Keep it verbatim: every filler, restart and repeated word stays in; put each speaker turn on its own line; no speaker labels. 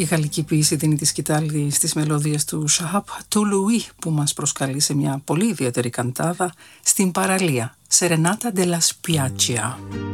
γαλλική ποίηση δίνει τη σκητάλη στις μελωδίες του Σαχάπ του Λουί, που μας προσκαλεί σε μια πολύ ιδιαίτερη καντάδα στην παραλία, Serenata della Spiaggia.